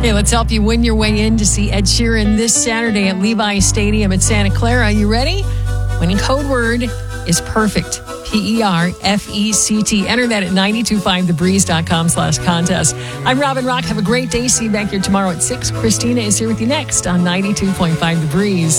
Okay, let's help you win your way in to see Ed Sheeran this Saturday at Levi Stadium at Santa Clara. You ready? Winning code word is perfect. PERFECT. Enter that at 925thebreeze.com/contest. I'm Robin Rock. Have a great day. See you back here tomorrow at 6. Christina is here with you next on 92.5 The Breeze.